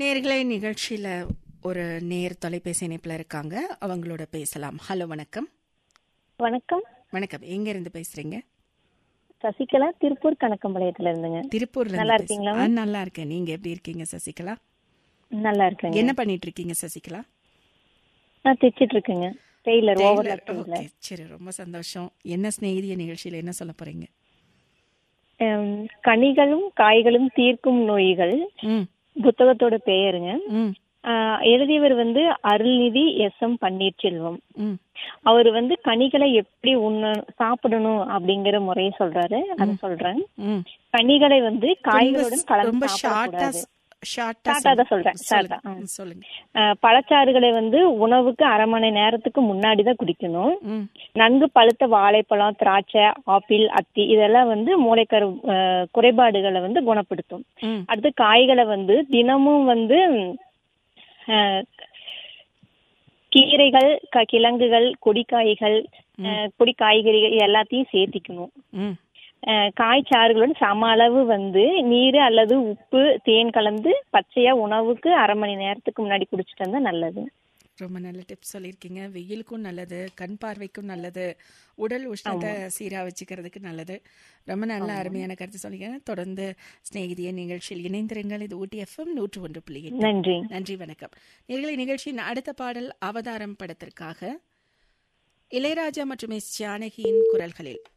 நேயர்களே, நிகழ்ச்சியில ஒரு நேர் தொலைபேசி இணைப்புல இருக்காங்க. அவங்களோட பேசலாம். ஹலோ, வணக்கம். வணக்கம். வணக்கம். எங்க இருந்து பேசுறீங்க? சசிகலா, திருப்பூர் கணக்கம்பாளையத்துல இருந்துங்க. திருப்பூர்ல நல்லா இருந்து இருக்கீங்களா? நல்லா இருக்கேன். நீங்க எப்படி இருக்கீங்க சசிகலா? நல்லா இருக்கேங்க. என்ன பண்ணிட்டு இருக்கீங்க சசிகலா? நான் தைச்சிட்டு இருக்கேங்க. Taylor, overlock okay, Taylor. சரி, ரொம்ப சந்தோஷம். என்ன சிநேகிதிய நிகழ்ச்சியில என்ன சொல்ல போறீங்க? கனிகளும் காய்களும் தீர்க்கும் நோய்கள் ம் புத்தகத்தோட பெயருங்க. ம் எழுதியவர் அருள்நிதி எஸ்.எம். பன்னீர்செல்வம். ம் அவர் கனிகளை எப்படி சாப்பிடணும் அப்படிங்கிற முறையை சொல்றாரு. அதை சொல்றேன். ம் கனிகளை காய்களுடன் ரொம்ப கலந்து ஷார்ட்டா சாப்பிடக்கூடாது. ஷார்ட்டா ஷார்ட்டா தான் சொல்றேன். ஷார்ட்டா. சொல்லுங்க. பழச்சாறுகளை உணவுக்கு 1/2 மணி நேரத்துக்கு முன்னாடி தான் குடிக்கணும். ம் நன்கு பழுத்த வாழைப்பழம், திராட்சை, ஆப்பிள், அத்தி இதெல்லாம் மூளைக்கரு குறைபாடுகளை குணப்படுத்தும். ம் அடுத்து காய்களை தினமும் கீரைகள், கிழங்குகள், கொடிக்காய்கள், கொடி காய்கறிகள் எல்லாத்தையும் சேர்த்திக்கணும். ம் காய்ச்சாறுகளுடன் சம அளவு நீர் அல்லது உப்பு, தேன் கலந்து பச்சையா உணவுக்கு 1/2 மணி நேரத்துக்கு முன்னாடி குடிச்சிட்டு வந்தா நல்லது. ரொம்ப நல்ல டிப்ஸ் சொல்லியிருக்கீங்க. வெயிலுக்கும் நல்லது, கண் பார்வைக்கும் நல்லது, உடல் உஷ்ணத்தை சீரா வச்சுக்கிறதுக்கு நல்லது. ரொம்ப நல்ல அருமையான கருத்து சொன்னீங்க. தொடர்ந்து சிநேகிதிய நிகழ்ச்சியில் இணைந்திருங்கள். இது ஊட்டி FM 101.8. நன்றி. நன்றி, வணக்கம். நேயர்களே, நிகழ்ச்சியின் அடுத்த பாடல் அவதாரம் படத்திற்காக இளையராஜா மற்றும் எஸ். ஜானகியின் குரல்களில்